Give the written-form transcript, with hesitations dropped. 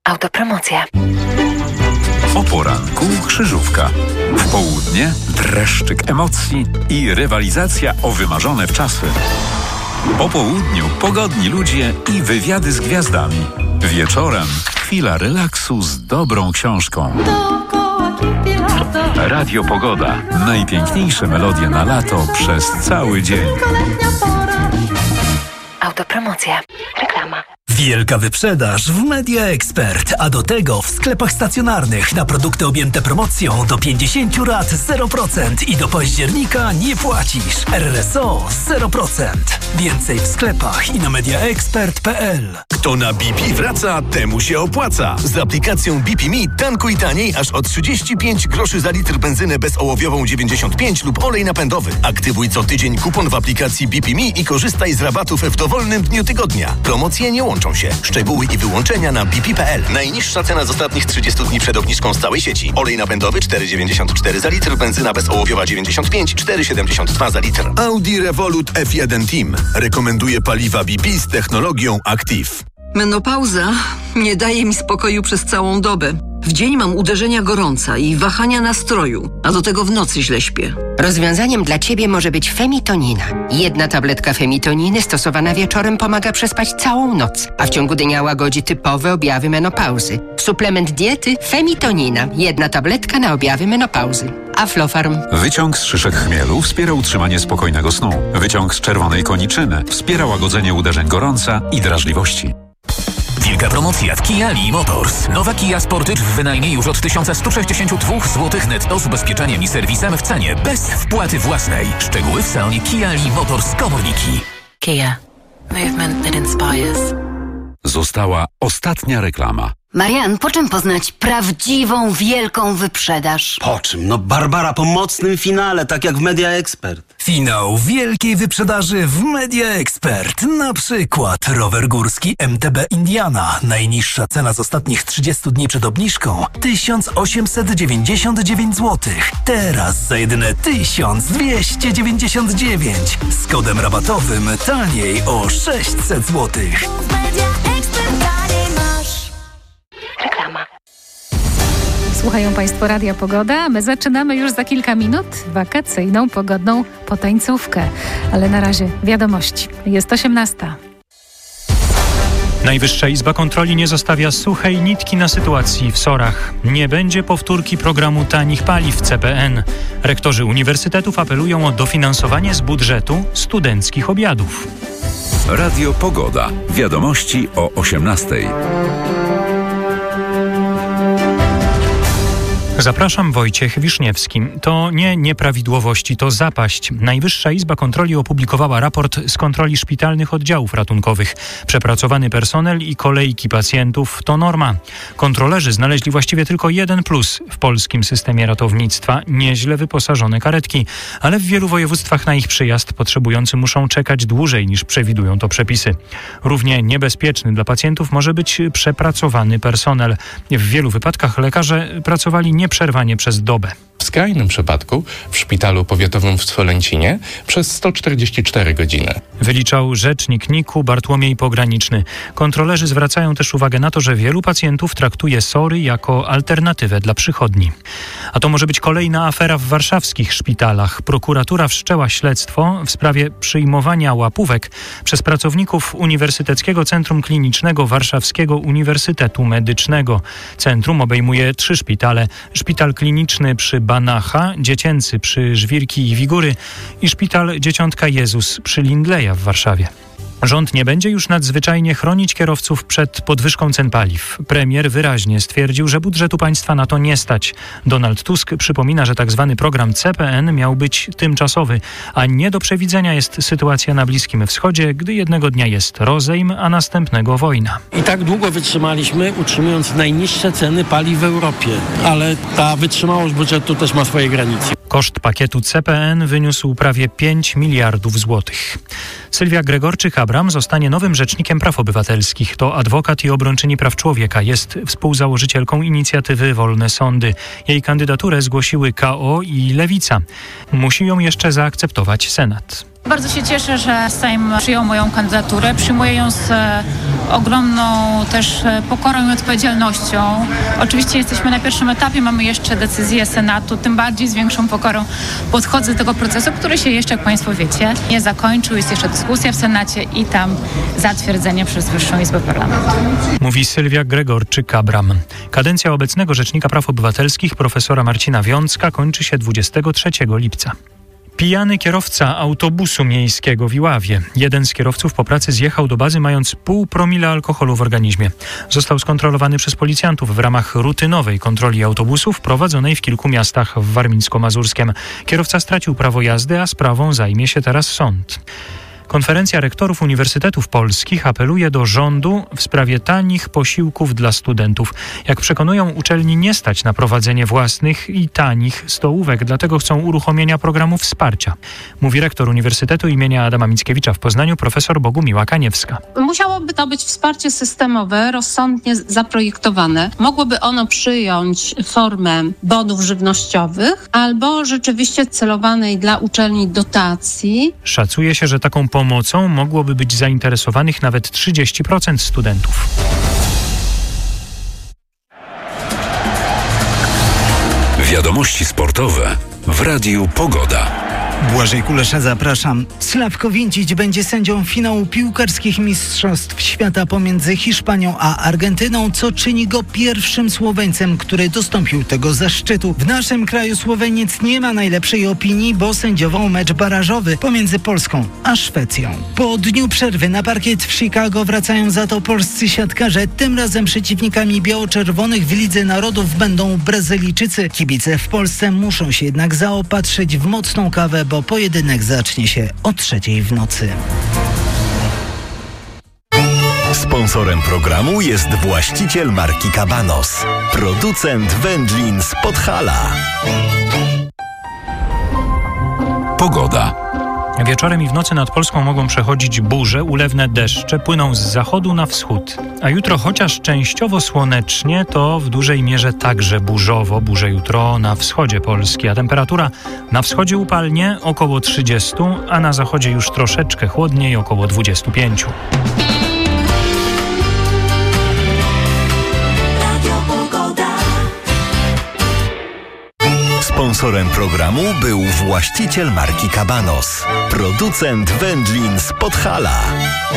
Autopromocja. O poranku krzyżówka. W południe dreszczyk emocji i rywalizacja o wymarzone wczasy. Po południu pogodni ludzie i wywiady z gwiazdami. Wieczorem chwila relaksu z dobrą książką. Radio Pogoda. Najpiękniejsze melodie na lato przez cały dzień. Autopromocja. Reklama. Wielka wyprzedaż w Media Expert, a do tego w sklepach stacjonarnych na produkty objęte promocją do 50 rat 0% i do października nie płacisz. RRSO 0%. Więcej w sklepach i na mediaexpert.pl. Kto na BP wraca, temu się opłaca. Z aplikacją BP Me tankuj taniej aż o 35 groszy za litr benzynę bezołowiową 95 lub olej napędowy. Aktywuj co tydzień kupon w aplikacji BP Me i korzystaj z rabatów w dowolnym dniu tygodnia. Promocje nie łączą się. Szczegóły i wyłączenia na bp.pl. Najniższa cena z ostatnich 30 dni przed obniżką z całej sieci. Olej napędowy 4,94 za litr, benzyna bezołowiowa 95, 4,72 za litr. Audi Revolut F1 Team rekomenduje paliwa BP z technologią Active. Menopauza nie daje mi spokoju przez całą dobę. W dzień mam uderzenia gorąca i wahania nastroju, a do tego w nocy źle śpię. Rozwiązaniem dla Ciebie może być Femitonina. 1 tabletka Femitoniny stosowana wieczorem pomaga przespać całą noc, a w ciągu dnia łagodzi typowe objawy menopauzy. Suplement diety Femitonina. 1 tabletka na objawy menopauzy. Aflofarm. Wyciąg z szyszek chmielu wspiera utrzymanie spokojnego snu. Wyciąg z czerwonej koniczyny wspiera łagodzenie uderzeń gorąca i drażliwości. Wielka promocja w Kia Lee Motors. Nowa Kia Sportage w wynajmie już od 1162 zł netto z ubezpieczeniem i serwisem w cenie bez wpłaty własnej. Szczegóły w salonie Kia Lee Motors Komorniki. Kia. Movement that inspires. Została ostatnia reklama. Marian, po czym poznać prawdziwą, wielką wyprzedaż? Po czym? No Barbara po mocnym finale, tak jak w Media Expert. Finał wielkiej wyprzedaży w Media Expert. Na przykład rower górski MTB Indiana. Najniższa cena z ostatnich 30 dni przed obniżką 1899 zł. Teraz za jedyne 1299. Z kodem rabatowym taniej o 600 zł. Reklama. Słuchają Państwo Radia Pogoda, a my zaczynamy już za kilka minut wakacyjną, pogodną potańcówkę. Ale na razie wiadomości. Jest 18. Najwyższa Izba Kontroli nie zostawia suchej nitki na sytuacji w SOR-ach. Nie będzie powtórki programu tanich paliw CPN. Rektorzy uniwersytetów apelują o dofinansowanie z budżetu studenckich obiadów. Radio Pogoda. Wiadomości o 18:00. Zapraszam, Wojciech Wiszniewski. To nie nieprawidłowości, to zapaść. Najwyższa Izba Kontroli opublikowała raport z kontroli szpitalnych oddziałów ratunkowych. Przepracowany personel i kolejki pacjentów to norma. Kontrolerzy znaleźli właściwie tylko jeden plus w polskim systemie ratownictwa. Nieźle wyposażone karetki, ale w wielu województwach na ich przyjazd potrzebujący muszą czekać dłużej niż przewidują to przepisy. Równie niebezpieczny dla pacjentów może być przepracowany personel. W wielu wypadkach lekarze pracowali nieprzerwanie przez dobę. W skrajnym przypadku w szpitalu powiatowym w Swolęcinie przez 144 godziny. Wyliczał rzecznik NIK-u Bartłomiej Pograniczny. Kontrolerzy zwracają też uwagę na to, że wielu pacjentów traktuje SOR-y jako alternatywę dla przychodni. A to może być kolejna afera w warszawskich szpitalach. Prokuratura wszczęła śledztwo w sprawie przyjmowania łapówek przez pracowników Uniwersyteckiego Centrum Klinicznego Warszawskiego Uniwersytetu Medycznego. Centrum obejmuje 3 szpitale. Szpital kliniczny przy Banacha, dziecięcy przy Żwirki i Wigury i szpital Dzieciątka Jezus przy Lindleja w Warszawie. Rząd nie będzie już nadzwyczajnie chronić kierowców przed podwyżką cen paliw. Premier wyraźnie stwierdził, że budżetu państwa na to nie stać. Donald Tusk przypomina, że tzw. program CPN miał być tymczasowy, a nie do przewidzenia jest sytuacja na Bliskim Wschodzie, gdy jednego dnia jest rozejm, a następnego wojna. I tak długo wytrzymaliśmy, utrzymując najniższe ceny paliw w Europie, ale ta wytrzymałość budżetu też ma swoje granice. Koszt pakietu CPN wyniósł prawie 5 miliardów złotych. Sylwia Gregorczyk-Abram zostanie nowym rzecznikiem praw obywatelskich. To adwokat i obrończyni praw człowieka. Jest współzałożycielką inicjatywy Wolne Sądy. Jej kandydaturę zgłosiły KO i Lewica. Musi ją jeszcze zaakceptować Senat. Bardzo się cieszę, że Sejm przyjął moją kandydaturę. Przyjmuję ją z ogromną też pokorą i odpowiedzialnością. Oczywiście jesteśmy na pierwszym etapie, mamy jeszcze decyzję Senatu, tym bardziej z większą pokorą podchodzę do tego procesu, który się jeszcze, jak Państwo wiecie, nie zakończył. Jest jeszcze dyskusja w Senacie i tam zatwierdzenie przez Wyższą Izbę Parlamentu. Mówi Sylwia Gregorczyk-Abram. Kadencja obecnego Rzecznika Praw Obywatelskich profesora Marcina Wiącka kończy się 23 lipca. Pijany kierowca autobusu miejskiego w Iławie. Jeden z kierowców po pracy zjechał do bazy mając 0,5 promila alkoholu w organizmie. Został skontrolowany przez policjantów w ramach rutynowej kontroli autobusów prowadzonej w kilku miastach w Warmińsko-Mazurskiem. Kierowca stracił prawo jazdy, a sprawą zajmie się teraz sąd. Konferencja Rektorów Uniwersytetów Polskich apeluje do rządu w sprawie tanich posiłków dla studentów. Jak przekonują, uczelni nie stać na prowadzenie własnych i tanich stołówek, dlatego chcą uruchomienia programu wsparcia. Mówi rektor Uniwersytetu imienia Adama Mickiewicza w Poznaniu profesor Bogumiła Kaniewska. Musiałoby to być wsparcie systemowe, rozsądnie zaprojektowane. Mogłoby ono przyjąć formę bonów żywnościowych albo rzeczywiście celowanej dla uczelni dotacji. Szacuje się, że taką pomocą mogłoby być zainteresowanych nawet 30% studentów. Wiadomości sportowe w Radiu Pogoda. Błażej Kulesza, zapraszam. Sławko Więcić będzie sędzią finału piłkarskich Mistrzostw Świata pomiędzy Hiszpanią a Argentyną, co czyni go pierwszym Słoweńcem, który dostąpił tego zaszczytu. W naszym kraju Słoweniec nie ma najlepszej opinii, bo sędziował mecz barażowy pomiędzy Polską a Szwecją. Po dniu przerwy na parkiet w Chicago wracają za to polscy siatkarze. Tym razem przeciwnikami biało-czerwonych w Lidze Narodów będą Brazylijczycy. Kibice w Polsce muszą się jednak zaopatrzyć w mocną kawę, bo pojedynek zacznie się o 3:00 w nocy. Sponsorem programu jest właściciel marki Cabanos, producent wędlin z Podhala. Pogoda. Wieczorem i w nocy nad Polską mogą przechodzić burze, ulewne deszcze, płyną z zachodu na wschód. A jutro chociaż częściowo słonecznie, to w dużej mierze także burzowo. Burze jutro na wschodzie Polski, a temperatura na wschodzie upalnie około 30, a na zachodzie już troszeczkę chłodniej, około 25. Sponsorem programu był właściciel marki Cabanos, producent wędlin z Podhala.